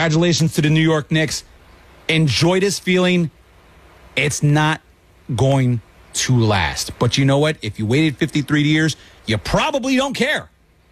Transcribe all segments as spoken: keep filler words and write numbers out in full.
Congratulations to the New York Knicks. Enjoy this feeling. It's not going to last. But you know what? If you waited fifty-three years, you probably don't care.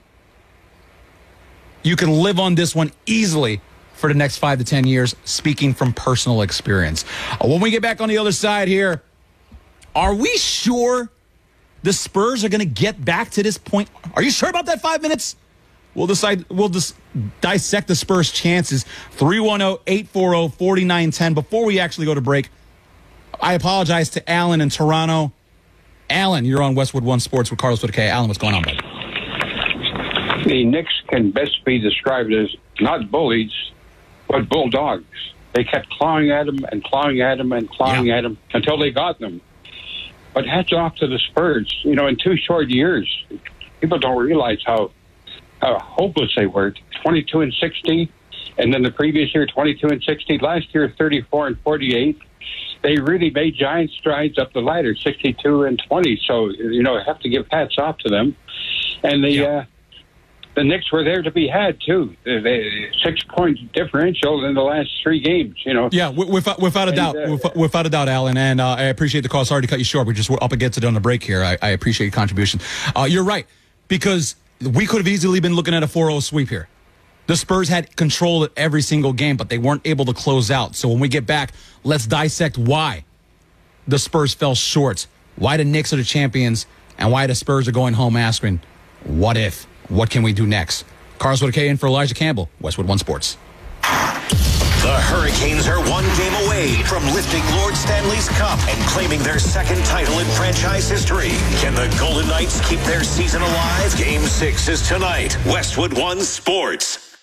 You can live on this one easily for the next five to ten years, speaking from personal experience. Uh, when we get back on the other side here, are we sure the Spurs are going to get back to this point? Are you sure about that five minutes? We'll decide. We'll just dissect the Spurs' chances. three one zero, eight four zero, four nine one zero. Before we actually go to break, I apologize to Alan in Toronto. Alan, you're on Westwood One Sports with Carlos with a K. Alan, what's going on, buddy? The Knicks can best be described as not bullies, but bulldogs. They kept clawing at him and clawing at him and clawing yeah. at him until they got them. But hats off to the Spurs. You know, in two short years, people don't realize how how hopeless they were. twenty-two and sixty, and then the previous year, twenty-two and sixty. Last year, thirty-four and forty-eight. They really made giant strides up the ladder, sixty-two and twenty. So, you know, I have to give hats off to them. And the yeah. uh, the Knicks were there to be had, too. They, six-point differential in the last three games, you know. Yeah, without, without a and, doubt. Uh, without a doubt, Alan. And uh, I appreciate the call. Sorry to cut you short. We're just up against it on the break here. I, I appreciate your contribution. Uh, you're right, because we could have easily been looking at a four oh sweep here. The Spurs had control at every single game, but they weren't able to close out. So when we get back, let's dissect why the Spurs fell short, why the Knicks are the champions, and why the Spurs are going home asking, what if? What can we do next? Carlos with a K in for Elijah Campbell, Westwood One Sports. The Hurricanes are one game away from lifting Lord Stanley's Cup and claiming their second title in franchise history. Can the Golden Knights keep their season alive? Game six is tonight. Westwood One Sports.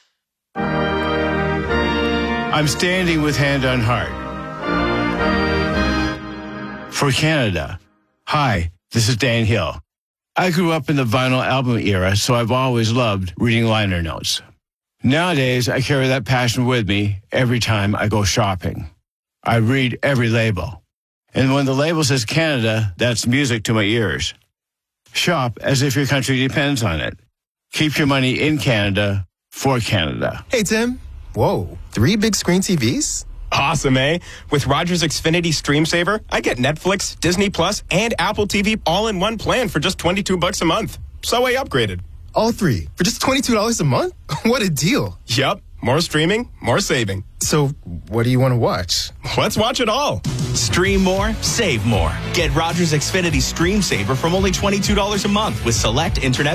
I'm standing with hand on heart. For Canada. Hi, this is Dan Hill. I grew up in the vinyl album era, so I've always loved reading liner notes. Nowadays, I carry that passion with me every time I go shopping. I read every label. And when the label says Canada, that's music to my ears. Shop as if your country depends on it. Keep your money in Canada for Canada. Hey, Tim. Whoa, three big screen T Vs? Awesome, eh? With Rogers Xfinity Stream Saver, I get Netflix, Disney Plus, and Apple T V all in one plan for just twenty-two bucks a month. So I upgraded. All three for just twenty-two dollars a month? What a deal. Yup. More streaming, more saving. So what do you want to watch? Let's watch it all. Stream more, save more. Get Rogers Xfinity Stream Saver from only twenty-two dollars a month with select internet